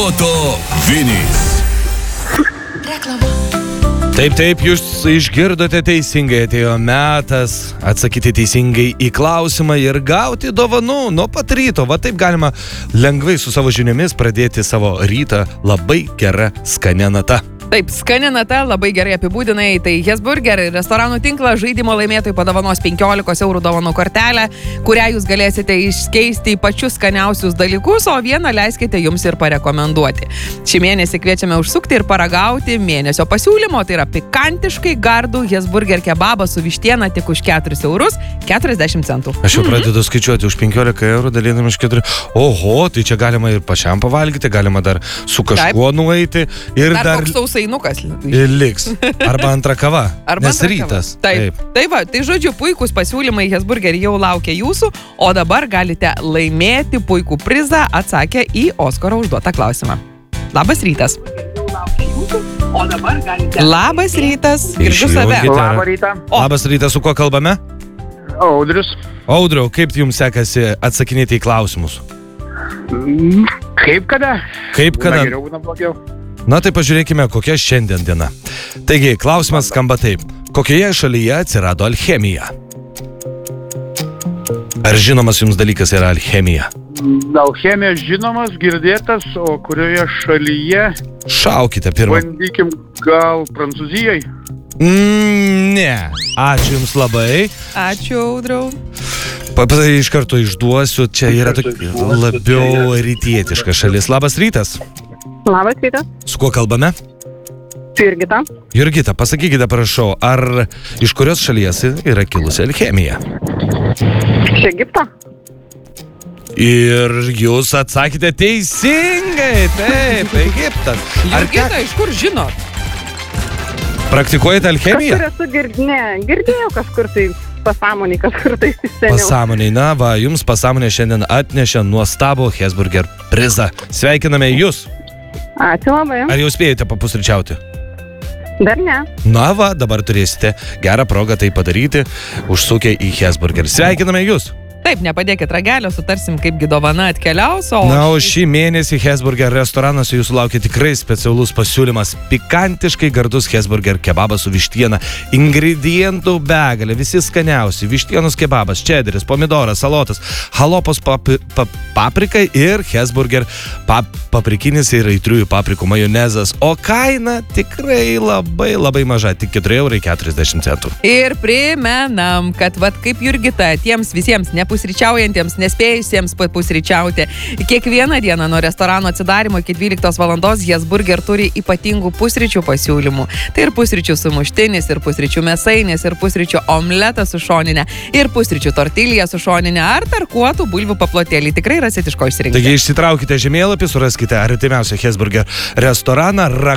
Proto Vinys. Reklama. Taip, jūs išgirdote teisingai, atėjo metas atsakyti teisingai į klausimą ir gauti dovanų nuo pat ryto. Va taip galima lengvai su savo žiniomis pradėti savo rytą labai gera skania nata. Taip, skani nata, labai gerai apibūdinai, tai Hesburger restoranų tinklas žaidimo laimėtojai padovanos 15 eurų dovanų kortelę, kurią jūs galėsite iškeisti į pačius skaniausius dalykus, o vieną leiskite jums ir parekomenduoti. Šį mėnesį kviečiame užsukti ir paragauti mėnesio pasiūlymo, tai yra pikantiškai gardų Hesburger kebabą su vištiena tik už 4 eurus 40 centų. Aš jau pradedu skaičiuoti už 15 eurų dalydami iš 4. Oho, tai čia galima ir pačiam pavalgyti, galima dar su kažkuo nueiti ir dar sauinukas liks. Arba antra kava. Nes rytas. Taip. Tai žodžiu, puikūs pasiūlymai Hesburger jau laukia jūsų, o dabar galite laimėti puikų prizą atsakę į Oskaro užduotą klausimą. Labas rytas. Labas rytas. Girdžiu save. Labą rytą. Labas rytas, su kuo kalbame? Audrius. Audriau, kaip jums sekasi atsakinėti į klausimus? Kaip kada? Kaip kada? Būna geriau, būna blogiau. Na tai pažiūrėkime, kokia šiandien diena. Taigi, klausimas skamba taip. Kokioje šalyje atsirado alchemija? Ar žinomas jums dalykas yra alchemija? Alchemija žinomas, girdėtas, o kurioje šalyje? Šaukite pirmą. Bandykim, gal Prancūzijai? Ne. Ačiū jums labai. Ačiū, Audriau. Iš karto išduosiu, čia yra labiau rytietiška šalis. Labas rytas. Labas rytas. Su kuo kalbame? Jurgita. Jurgita, pasakykite, prašau, ar iš kurios šalies yra kilusi alchemija? Iš Egipto. Ir jūs atsakėte teisingai. Taip, Egiptas. Jurgita, iš kur žinot? Praktikuojate alchemiją? Kažkur esu girdėjau kažkur tai pasąmonį, kažkur tai seniau. Pasąmonį, na va, jums pasąmonė šiandien atnešė nuostabų Hesburger prizą. Sveikiname jūs. Ačiū labai. Ar jau spėjote papusryčiauti? Dar ne. Na va, dabar turėsite gerą progą tai padaryti, užsukę į Hesburger. Sveikiname jūs. Taip, nepadėkit ragelio, sutarsim, kaipgi dovana atkeliaus, Na, o šį mėnesį Hesburger restoranuose jūsų laukia tikrai specialus pasiūlymas. Pikantiškai gardus Hesburger kebabas su vištiena. Ingredientų begalė, visi skaniausi. Vištienos kebabas, čederis, pomidoras, salotas, halopos paprika ir Hesburger paprikinis ir aitriųjų paprikų majonezas. O kaina tikrai labai maža, tik 4,40 eurų. Ir primenam, kad kaip Jurgita, tiems visiems nepusryčiaujantiems, nespėjusiems papusryčiauti. Kiekvieną dieną nuo restorano atsidarimo iki 12 valandos Hesburger turi ypatingų pusryčių pasiūlymų. Tai ir pusryčių sumuštinis, ir pusryčių mėsainis, ir pusryčių omletas su šoninė, ir pusryčių tortilija su šoninė, ar tarkuotų bulvių paplotėlį. Tikrai rasit iš ko išsirinkti. Taigi išsitraukite žemėlapį, suraskite artimiausią Hesburger restoraną,